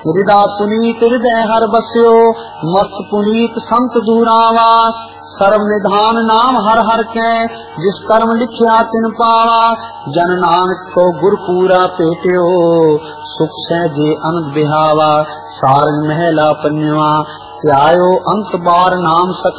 हृदा पुनीत हृदय हर बस्यो, मस्त पुनीत संत दूरावा। सर्व निधान नाम हर हर के, जिस कर्म लिखिया तिन पावा। जन नानक को गुर पूरा पेट्यो, सुख सहजे अनंत बिहावा। सारंग महला पन्यवा, त्यायो अंत बार नाम सख